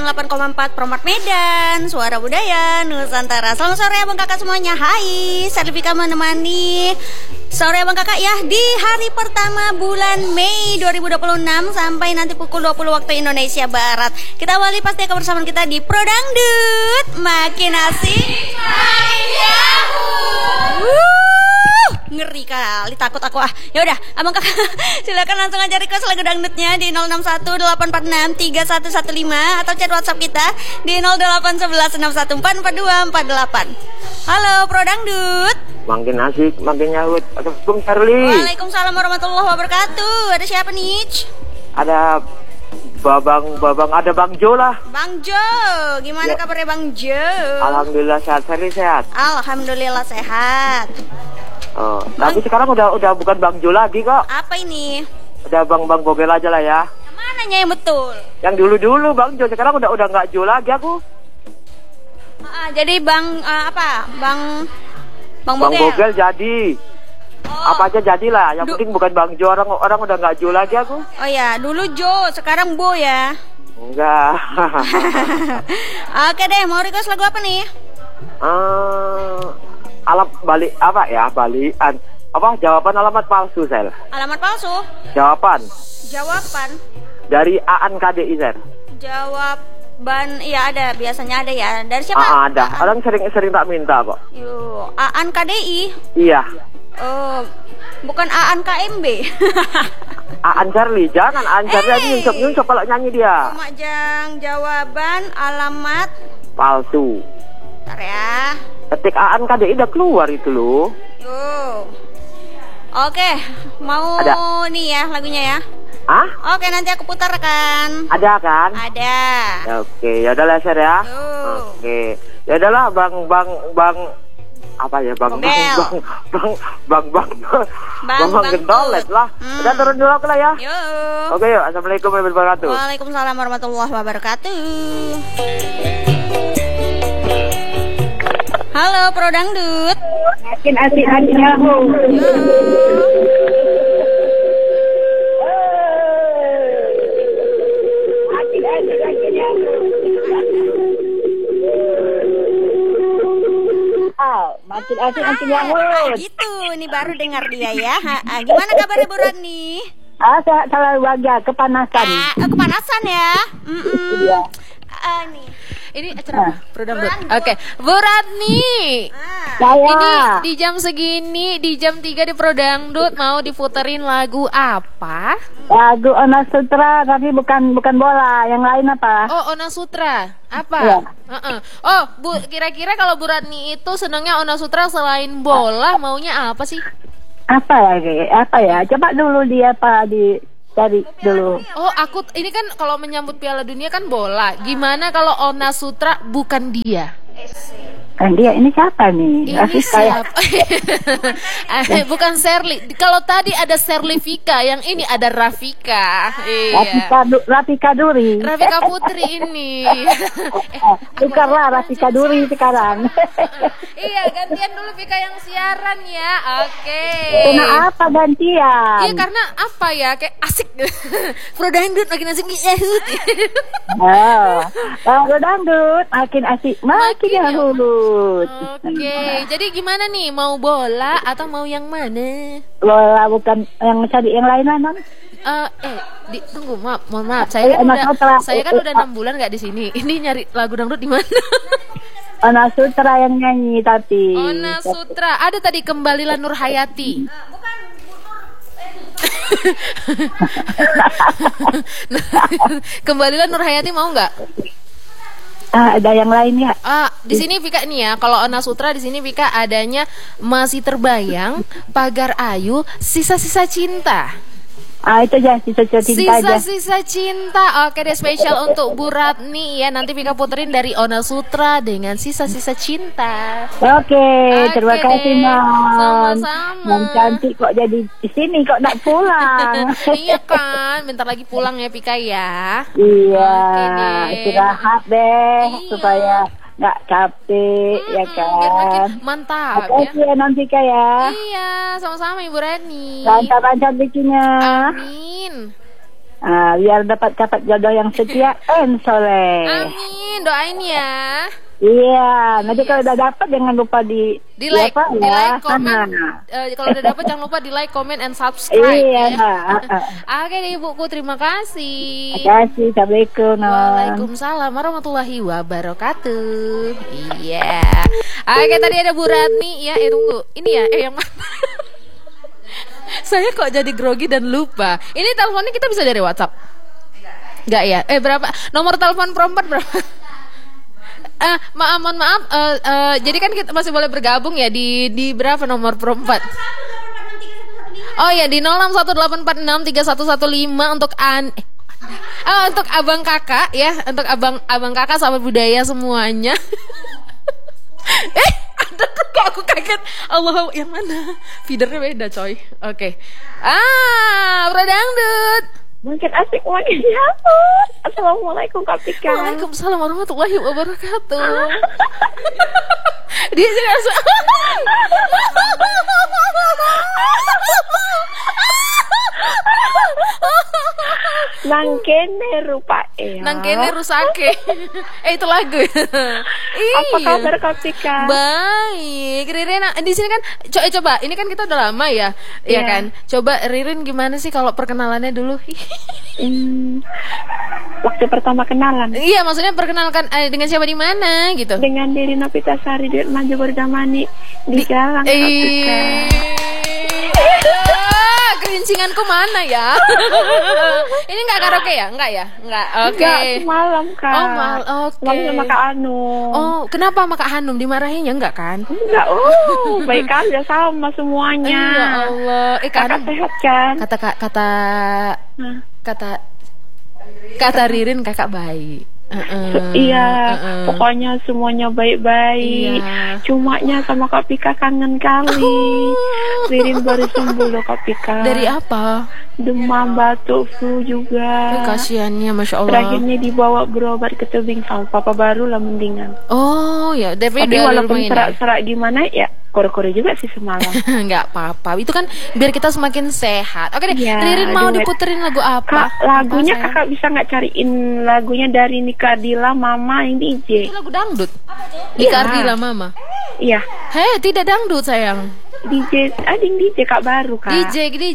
98,4 Promat Medan, Suara Budaya Nusantara. Selamat sore abang kakak semuanya. Hai, Servika menemani sore abang kakak ya di hari pertama bulan Mei 2026 sampai nanti pukul 20 waktu Indonesia Barat. Kita awali pasti kebersamaan kita di Prodangdut. Makin asik, makin yahoo. Ngeri kali, takut aku ah. Ya udah, abang kakak silakan langsung aja request lagu dangdutnya di 0618463115 atau chat WhatsApp kita di 081161444248. Halo Pro Dangdut. Makin asik, makin nyahut. Assalamualaikum Charlie. Waalaikumsalam warahmatullahi wabarakatuh. Ada siapa nih? Ada Babang, ada Bang Jo lah. Bang Jo, gimana ya. kabarnya Bang Jo? Alhamdulillah sehat, Charlie sehat. Alhamdulillah sehat. Oh, tapi sekarang udah bukan Bang Jo lagi kok. Apa ini? Udah Bang Bogel aja lah ya. Yang mananya yang betul? Yang dulu Bang Jo, sekarang udah nggak Jo lagi aku. Jadi Bang apa? Bang Bogel jadi. Oh. Apa aja jadilah, yang penting bukan Bang Jo, orang udah nggak Jo lagi aku. Oh ya, dulu Jo, sekarang Bo ya. Enggak. Oke deh, mau request lagu apa nih? Alam balik apa ya? Balikan. Apa? Jawaban alamat palsu, Sel. Alamat palsu? Jawaban dari Aan KDI, Sel. Jawaban iya ada, biasanya ada ya. Dari siapa? Ada. Orang sering tak minta kok. Yo, Aan KDI. Iya. Oh, bukan Aan KMB. Aan Charlie, jangan Aan Charlie nyunsop kalau nyanyi dia. Majang jawaban alamat palsu. Bentar ya. Ketik Aan KDI udah keluar itu loh. Yo. Oke, mau ada. Nih ya lagunya ya. Ah? Oke, nanti aku putarkan. Ada kan? Ada. Oke, ya udah laser ya. Yo. Oke. Ya udahlah Bang apa ya Bang Gendolet lah. Udah turun dulu aku lah ya. Yo. Oke yuk, assalamualaikum warahmatullahi wabarakatuh. Waalaikumsalam warahmatullahi wabarakatuh. Halo Pro Dangdut. Makin asik makin yahoo. Makin asik makin yahoo. Gitu, ini baru dengar dia ya. Gimana kabarnya Bu Radni? Sehat selalu bahagia, kepanasan. Kepanasan ya. Iya. Nih. Ini acara apa? Pro Dangdut. Oke, Bu Radni. Saya. Ini di jam segini, di jam 3 di Pro Dangdut mau diputerin lagu apa? Lagu Ona Sutra, tapi bukan bola, yang lain apa? Oh, Ona Sutra. Apa? Ya. Oh, Bu, kira-kira kalau Bu Radni itu senangnya Ona Sutra selain bola, maunya apa sih? Apa ya? Coba dulu dia cari dulu. Oh, aku ini kan kalau menyambut Piala Dunia kan bola. Gimana kalau Ona Sutra bukan dia? Kan dia ini siapa nih? Ini siapa? Bukan Serli. Kalau tadi ada Serlivika, yang ini ada Rafika. Iya. Rafika Duri. Rafika Putri ini. Tukarlah Rafika Duri sekarang. Iya, gantian dulu Vika yang siaran ya. Oke. Kenapa gantian? Iya, karena apa ya? Kayak asik. Pro Dangdut makin asik. Pro Dangdut makin asik, makin yahoo. Oke, jadi gimana nih? Mau bola atau mau yang mana? Bola bukan yang cari yang lain non? Tunggu, mohon maaf. Saya kan udah 6 bulan nggak di sini. Ini nyari lagu dangdut di mana? Ona Sutra yang nyanyi tapi. Ona Sutra. Ada tadi Kembalilah Nur Hayati. Kembalilah Nur Hayati mau nggak? Ada yang lain ya? Di sini Vika nih ya. Kalau Ona Sutra di sini Vika adanya Masih Terbayang, Pagar Ayu, Sisa-sisa Cinta. Itu aja, sisa-sisa cinta aja. Sisa-sisa cinta. Oke deh, spesial untuk Bu Radni ya. Nanti Vika puterin dari Ona Sutra dengan Sisa-sisa Cinta. Oke, terima kasih Non. Sama-sama. Non cantik kok jadi di sini kok nak pulang. Iya kan, bentar lagi pulang ya Vika ya. Iya. Oke deh. Istirahat deh supaya nggak capek ya biar kan. makin mantap Makasih ya Non Vika ya. Iya, sama-sama Ibu Rani. Lancar-lancar bikinnya. Amin. Biar dapat jodoh yang setia dan soleh. Amin, doain ya. Iya, nanti kalau udah dapat jangan lupa di like, apa, di like, komen. Nah. Kalau udah dapat jangan lupa di like, comment, and subscribe. Iya. Ya. Oke deh ibuku, terima kasih. Terima kasih, assalamualaikum. Waalaikumsalam warahmatullahi wabarakatuh. Iya. Oke, tadi ada Bu Ratni ya. Tunggu, ini ya, yang mana? Saya kok jadi grogi dan lupa. Ini teleponnya kita bisa dari WhatsApp? Enggak ya? Berapa? Nomor telepon perempat berapa? Mohon maaf. Jadi kan kita masih boleh bergabung ya di berapa nomor perempat? Oh ya, di 0618463115 untuk untuk abang kakak ya, untuk abang kakak sahabat budaya semuanya. Ada tuh kok aku kaget. Allah, yang mana? Feedernya beda coy. Oke. Bro Dangdut. Mungkin asik makin nyambut. Assalamualaikum Kak Pika. Waalaikumsalam warahmatullahi wabarakatuh. Dia juga Nangkene rupa Nangkene rusake. Itu lagu. Apa kabar Kak Pika? Baik. Ririn di sini kan coba ini kan kita udah lama ya. Iya kan? Coba Ririn gimana sih kalau perkenalannya dulu? Waktu pertama kenalan. Iya, maksudnya perkenalkan dengan siapa di mana gitu. Dengan Diri Novitasari di Manja Bordamani di jalan Kak Pika. Kerincinganku mana ya? Ini nggak karaoke ya? Enggak ya? Enggak. Oke. Enggak, malam Kak. Oh, oke. Malam sama Kak Hanum. Oh, kenapa sama Kak Hanum dimarahinnya enggak kan? Enggak. Baik aja sama semuanya. Ya Allah. Kakak sehat kan? Kata Ririn kakak baik. Iya, pokoknya semuanya baik-baik. Iya. Cumanya sama Kak Pika kangen kali. Ririn baru sembuh loh Kak Pika. Dari apa? Demam, batuk, flu juga. Kasiannya, Masya Allah. Terakhirnya dibawa berobat ke tebing sama papa baru lah mendingan. Oh ya, tapi walaupun serak-serak gimana ya, kore-kore juga sih semalam. Nggak apa-apa, itu kan biar kita semakin sehat. Oke deh, ya, Ririn mau diputerin lagu apa? Kak, lagunya kakak bisa nggak cariin lagunya dari Nika Ardila Mama yang DJ? Itu lagu dangdut. Nika Ardila Mama. Iya. Hei, tidak dangdut sayang. DJ, ading DJ Kak baru Kak.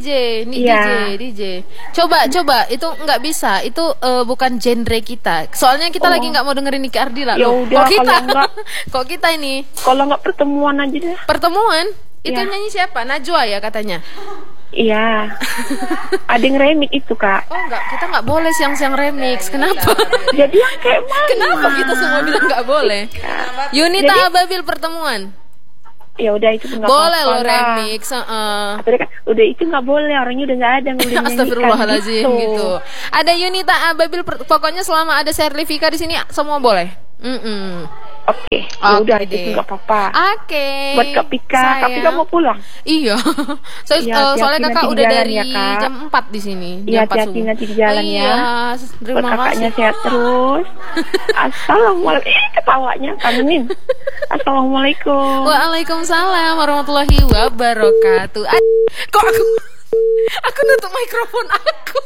DJ. Coba itu nggak bisa. Itu bukan genre kita. Soalnya kita lagi nggak mau dengerin Nika Ardila. Ya udah, kok kita ini. Kalau nggak pertemuan aja deh. Pertemuan? Itu nyanyi siapa? Najwa ya katanya. Iya. Ading remix itu Kak. Oh enggak, kita nggak boleh siang-siang remix. Kenapa? Jadi yang kayak mana? Kenapa kita semua bilang nggak boleh? Yunita Ababil pertemuan. Ya udah itu nggak boleh apa-apa lo remix. Tadi kan udah itu nggak boleh, orangnya udah nggak ada yang Astagfirullahaladzim gitu. Ada Yunita Ababil, pokoknya selama ada Serlivika di sini semua boleh. Oke, ya udah itu nggak apa-apa. Oke. Buat Kak Pika, Kak Pika mau pulang? Iya. Soalnya kakak udah dari jam 4 di sini. Iya, hati-hati nanti di jalan ya. Terima kasih. Kakaknya sehat terus. Assalamualaikum. Ketawanya kangenin. Assalamualaikum. Waalaikumsalam warahmatullahi wabarakatuh. Kok aku nutup mikrofon aku.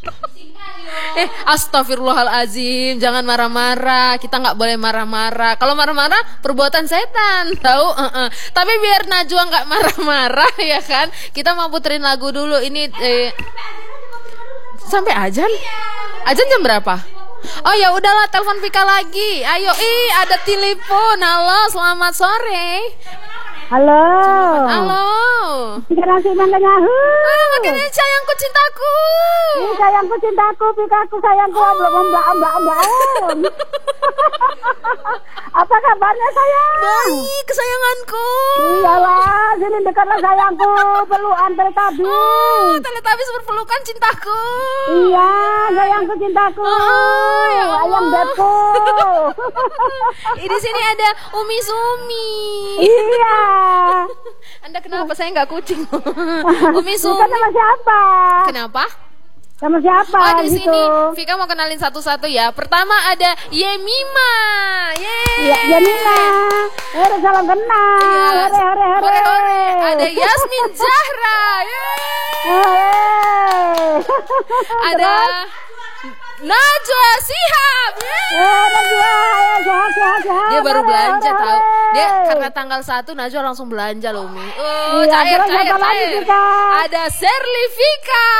Astagfirullahalazim, jangan marah-marah. Kita nggak boleh marah-marah. Kalau marah-marah perbuatan setan, tahu? Tapi biar Najwa nggak marah-marah ya kan. Kita mau puterin lagu dulu ini. Sampai azan? Azan jam berapa? Oh ya udahlah, telepon Pika lagi. Ayo, ada telepon. Halo, selamat sore. Halo. Generasi mangganya. Makin sayangku cintaku. Sayangku cintaku, Pikaku sayangku, mbak. Apa kabarnya sayang? Baik, kesayanganku. Iyalah, sini dekatlah sayangku, pelukan Teletubbies. Teletubbies berpelukan cintaku. Iya, sayangku cintaku. Ayam bebku. Di sini ada Umi Sumi. Iya. Anda kenapa saya nggak kucing? Umi Sumi. Sama siapa? Kenapa? Sama siapa? Oh di sini Vika mau kenalin satu-satu ya. Pertama ada Yemima. Yemima. Salam kenal. Hore. Ada Yasmin Zahra. Ada Najwa Shihab. Dia baru belanja tahu. Dia karena tanggal 1 Najwa langsung belanja loh Umi. Cair. Ada Sherly Vika.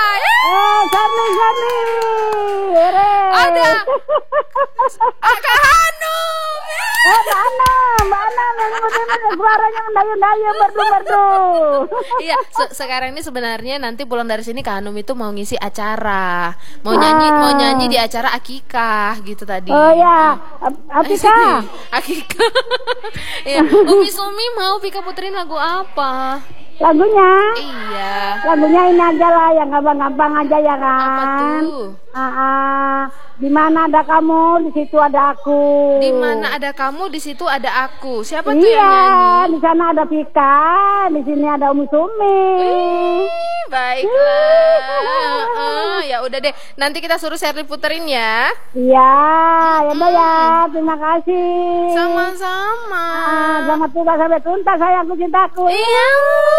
Ada Kak Hanum. Mbak Anam yang suaranya mendayu-dayu merdu-merdu. Iya, sekarang ini sebenarnya nanti pulang dari sini Kak Hanum itu mau ngisi acara, mau nyanyi di acara akikah gitu tadi. Oh ya, Apika. Akikah. Ya, Umi Sumi mau Pika puterin lagu apa? Lagunya? Iya. Lagunya ini aja lah, yang gampang-gampang aja ya kan. Apa tuh? Di mana ada kamu, di situ ada aku. Di mana ada kamu, di situ ada aku. Siapa tuh Iya, yang nyanyi? di sana ada Pika, di sini ada Umi Sumi. Baiklah. Ya udah deh, nanti kita suruh Sherly puterin ya. Iya, ya udah ya, terima kasih. Sama-sama. Selamat tugas sampai tuntas sayangku cintaku. Iya.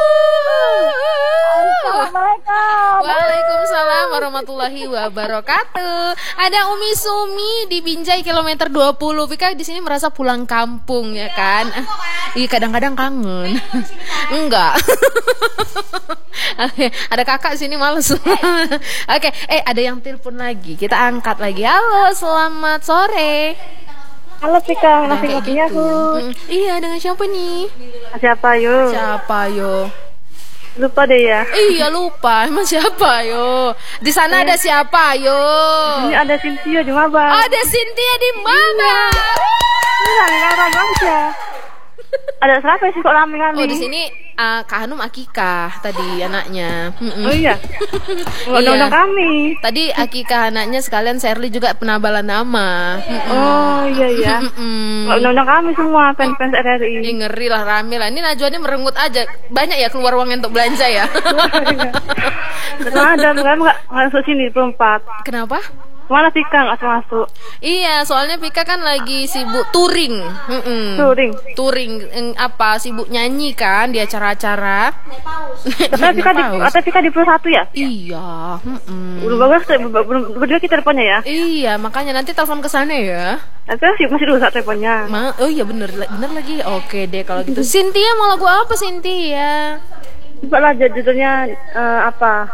Assalamualaikum. Waalaikumsalam warahmatullahi wabarakatuh. Ada Umi Sumi di Binjai kilometer 20. Pika di sini merasa pulang kampung ya kan? Iya, kadang-kadang kangen. Enggak. Ada kakak sini males. Oke, ada yang telepon lagi. Kita angkat lagi. Halo, selamat sore. Halo Pika, masih Kayak ngopinya gitu. aku. Iya, dengan siapa nih? Siapa yo? Siapa yo? Lupa deh ya. Iya lupa, emang siapa yo? Di sana ada siapa yo? Ini ada Cynthia di Mabang. Ada Cynthia di mana? Ini rame aja. Ada siapa sih kok rame kali? Oh di sini Kak Hanum akikah tadi anaknya. Oh iya. Undang-undang kami. Tadi akikah anaknya sekalian Sherly juga penabalan nama. Oh iya. Undang-undang kami semua fans RRI. Ini ngeri lah, rame lah. Ini Najwa ini merengut aja. Banyak ya keluar uang untuk belanja ya. Karena ada nggak masuk sini perempat. Kenapa? Mana Pika nggak masuk? Iya, soalnya Pika kan lagi sibuk touring. Touring sibuk nyanyi kan di acara-acara. Tapi Pika di Pro 1 ya? Iya. Udah bagus, berdua kita teleponnya ya? Iya, makanya nanti telepon ke sana ya. Nanti masih rusak teleponnya. Oh iya bener lagi. Oke deh kalau gitu. Cynthia mau lagu apa Cynthia? Coba lah judulnya apa?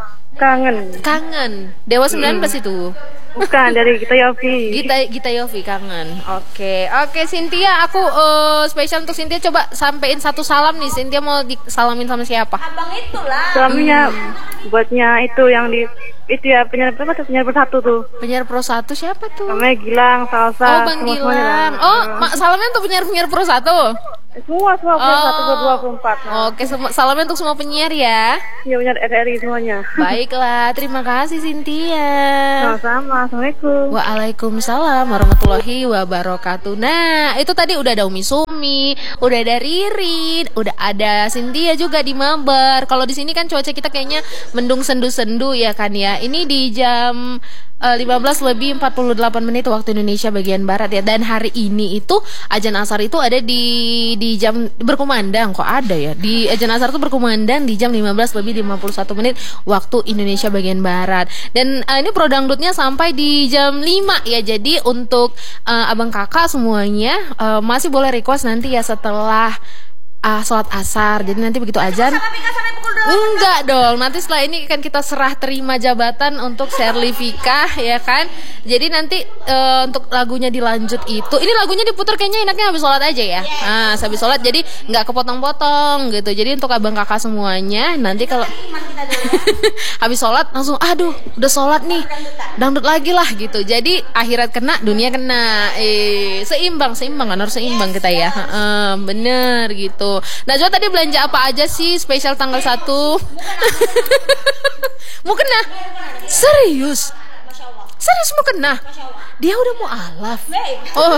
Kangen. Dewa 19 itu. Bukan, dari Gita Yofi. Gita Yofi kangen. Oke Cynthia, aku spesial untuk Cynthia, coba sampein satu salam nih. Cynthia mau disalamin sama siapa? Abang itulah. Salamnya buatnya itu yang di itu ya, penyiar Pro 1 tuh. Penyiar Pro 1 siapa tuh? Namanya Gilang, Salsa. Oh Bang Gilang. Salamnya untuk penyiar Pro 1. Semua Pro 1, 2, 4. Oke, salamnya untuk semua penyiar ya. Iya, penyiar RRI semuanya. Baiklah, terima kasih Cynthia. Sama-sama, Assalamualaikum. Waalaikumsalam warahmatullahi wabarakatuh. Nah, itu tadi udah ada Umi Sumi, udah ada Ririn, udah ada Cynthia juga di Mabar. Kalau di sini kan cuaca kita kayaknya mendung sendu-sendu ya kan ya. Ini di jam 15:48 waktu Indonesia bagian barat ya. Dan hari ini itu azan asar itu ada di jam berkumandang. Kok ada ya? Di azan asar itu berkumandang di jam 15:51 waktu Indonesia bagian barat. Dan ini pro dangdutnya sampai di jam 5 ya. Jadi untuk abang kakak semuanya masih boleh request nanti ya setelah sholat asar. Jadi nanti begitu azan enggak dong, nanti setelah ini kan kita serah terima jabatan untuk Sherly Vika ya kan. Jadi nanti untuk lagunya dilanjut itu, ini lagunya diputar kayaknya enaknya habis sholat aja ya. Habis sholat jadi nggak kepotong-potong gitu. Jadi untuk abang kakak semuanya nanti kalau habis sholat langsung aduh udah sholat nih dangdut lagi lah gitu. Jadi akhirat kena dunia kena. Seimbang kan, harus seimbang kita ya. Bener gitu. Nah Najwa tadi belanja apa aja sih spesial tanggal 1? Mau kena? Serius mau kena? Dia udah mau alaf. Oh.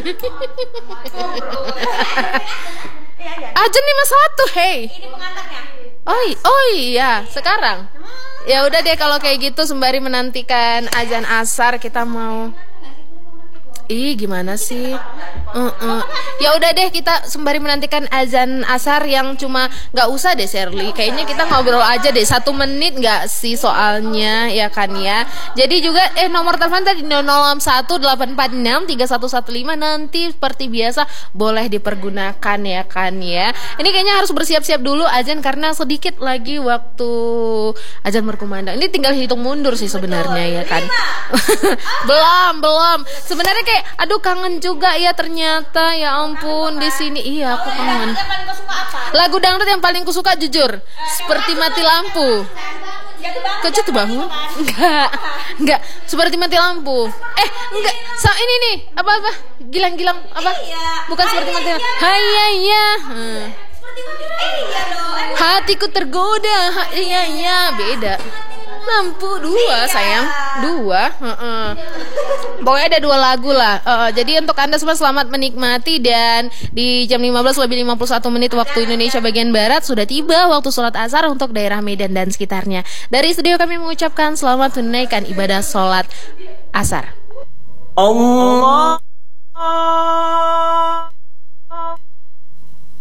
Ajan 51, hey. Oh iya, sekarang. Ya udah deh kalau kayak gitu sembari menantikan azan asar kita mau Ih, gimana sih? Ya udah deh, kita sembari menantikan azan asar yang cuma nggak usah deh Shirley. Kayaknya kita ngobrol aja deh 1 menit nggak sih soalnya ya kan ya. Jadi juga nomor telepon tadi 018463115 nanti seperti biasa boleh dipergunakan ya kan ya. Ini kayaknya harus bersiap-siap dulu azan karena sedikit lagi waktu azan berkumandang. Ini tinggal hitung mundur sih sebenarnya ya kan. belum. Sebenarnya kayak aduh kangen juga ya ternyata ya ampun di sini. Iya aku kangen. Lagu dangdut yang paling kusuka jujur Seperti Mati Lampu. Kecil tuh bangun? Enggak. Seperti Mati Lampu. Enggak. Ini nih apa gilang-gilang apa? Bukan Seperti Mati Lampu. Hayaya. Hatiku tergoda. Iya beda. Lampu 2 sayang 2 Pokoknya ada 2 lagu lah. Jadi untuk Anda semua selamat menikmati. Dan di jam 15:51 waktu Indonesia bagian Barat sudah tiba waktu sholat asar untuk daerah Medan dan sekitarnya. Dari studio kami mengucapkan selamat menunaikan ibadah sholat asar. Allah